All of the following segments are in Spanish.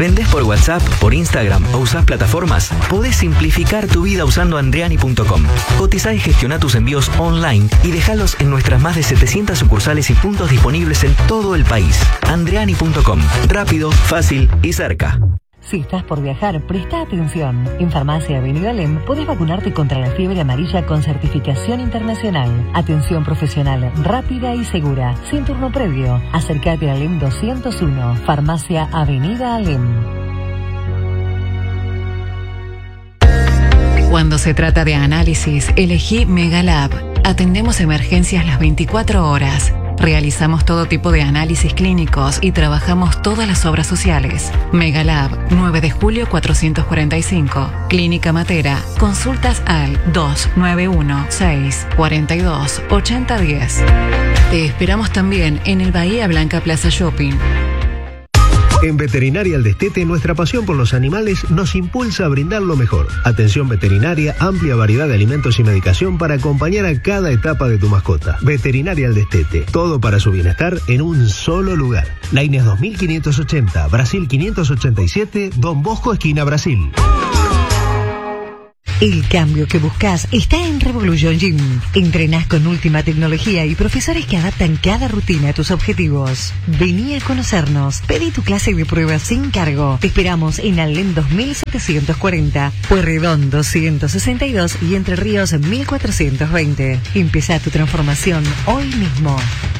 ¿Vendés por WhatsApp, por Instagram o usás plataformas? Podés simplificar tu vida usando andreani.com. Cotizá y gestiona tus envíos online y dejalos en nuestras más de 700 sucursales y puntos disponibles en todo el país. andreani.com. Rápido, fácil y cerca. Si estás por viajar, presta atención. En Farmacia Avenida Alem podés vacunarte contra la fiebre amarilla con certificación internacional. Atención profesional rápida y segura, sin turno previo. Acércate a Alem 201, Farmacia Avenida Alem. Cuando se trata de análisis, elegí Megalab. Atendemos emergencias las 24 horas. Realizamos todo tipo de análisis clínicos y trabajamos todas las obras sociales. Megalab, 9 de julio 445. Clínica Matera. Consultas al 2916-42-8010. Te esperamos también en el Bahía Blanca Plaza Shopping. En Veterinaria El Destete, nuestra pasión por los animales nos impulsa a brindar lo mejor. Atención veterinaria, amplia variedad de alimentos y medicación para acompañar a cada etapa de tu mascota. Veterinaria El Destete, todo para su bienestar en un solo lugar. Laínez 2580, Brasil 587, Don Bosco, esquina Brasil. El cambio que buscas está en Revolution Gym. Entrenás con última tecnología y profesores que adaptan cada rutina a tus objetivos. Vení a conocernos. Pedí tu clase de prueba sin cargo. Te esperamos en Alem 2740, Pueyrredón 262 y Entre Ríos 1420. Empezá tu transformación hoy mismo.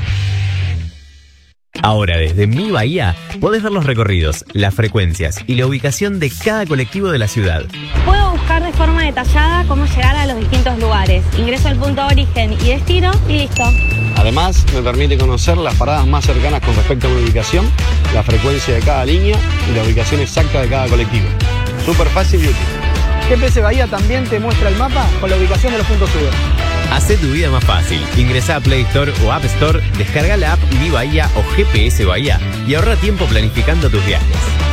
Ahora desde Mi Bahía podés ver los recorridos, las frecuencias y la ubicación de cada colectivo de la ciudad. Puedo buscar de forma detallada cómo llegar a los distintos lugares. Ingreso al punto de origen y destino y listo. Además, me permite conocer las paradas más cercanas con respecto a la ubicación, la frecuencia de cada línea y la ubicación exacta de cada colectivo. Súper fácil y útil. GPS Bahía también te muestra el mapa con la ubicación de los puntos sube. Hacé tu vida más fácil. Ingresá a Play Store o App Store, descarga la app Mi Bahía o GPS Bahía y ahorra tiempo planificando tus viajes.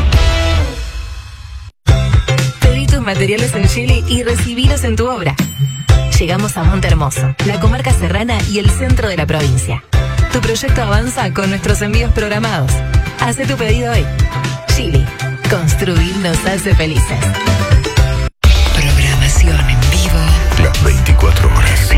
Pedí tus materiales en Chile y recibilos en tu obra. Llegamos a Monte Hermoso, la comarca serrana y el centro de la provincia. Tu proyecto avanza con nuestros envíos programados. Hacé tu pedido hoy. Chile, construir nos hace felices. Programación en vivo las 24 horas.